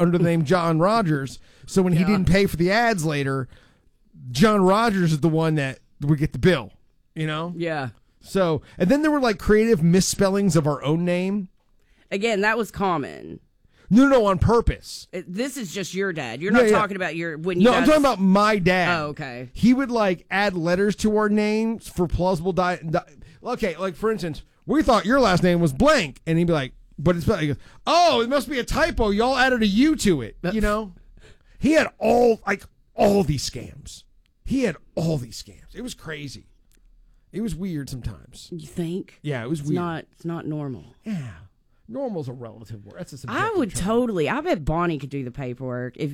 under the name John Rogers. So when he didn't pay for the ads later, John Rogers is the one that would get the bill, you know? Yeah. So, and then there were like creative misspellings of our own name. Again, that was common. No, on purpose. This is just your dad. You're not talking about when you No, guys... I'm talking about my dad. Oh, okay. He would like add letters to our names for plausible okay, like for instance, we thought your last name was blank, and he'd be like, but it's he goes, oh, it must be a typo. Y'all added a U to it. You know? He had all these scams. It was crazy. It was weird sometimes. You think? Yeah, it was weird. It's not normal. Yeah. Normal's a relative word. That's a subjective I would term. totally. I bet Bonnie could do the paperwork. If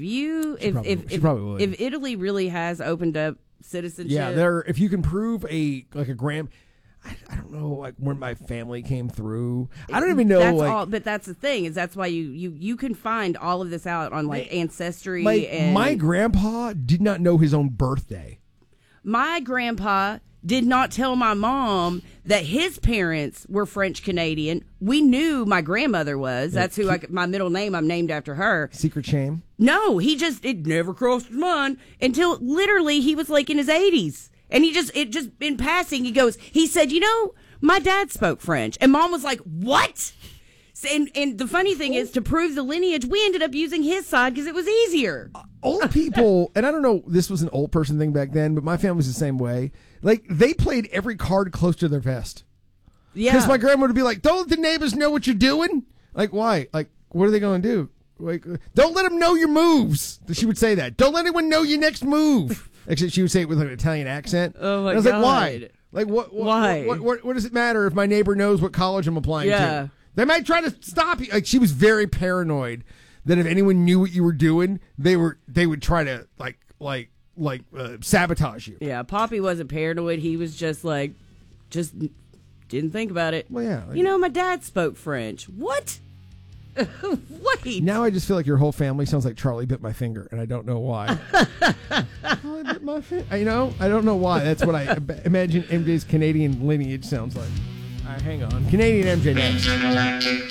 Italy really has opened up citizenship. Yeah, if you can prove a gram, I don't know, like when my family came through. I don't even know. That's all, but that's the thing is that's why you can find all of this out on like Ancestry. And my grandpa did not know his own birthday. My grandpa did not tell my mom that his parents were French Canadian. We knew my grandmother was. That's who my middle name. I'm named after her. Secret shame? No, it never crossed his mind until literally he was like in his 80s. And it just in passing, he said, my dad spoke French. And mom was like, what? And the funny thing is, to prove the lineage, we ended up using his side because it was easier. Old people, and I don't know, this was an old person thing back then, but my family was the same way. Like, they played every card close to their vest. Yeah. Because my grandma would be like, don't let the neighbors know what you're doing? Like, why? Like, what are they going to do? Like, don't let them know your moves. She would say that. Don't let anyone know your next move. Except she would say it with an Italian accent. Oh, my God. I was like, why? Like, why? What does it matter if my neighbor knows what college I'm applying to? They might try to stop you. Like, she was very paranoid that if anyone knew what you were doing, they would try to sabotage you. Yeah, Poppy wasn't paranoid. He was just didn't think about it. Well, yeah. My dad spoke French. What? Wait. Now I just feel like your whole family sounds like Charlie bit my finger, and I don't know why. Charlie bit my finger. I don't know why. That's what I imagine MJ's Canadian lineage sounds like. All right, hang on. Canadian MJ next.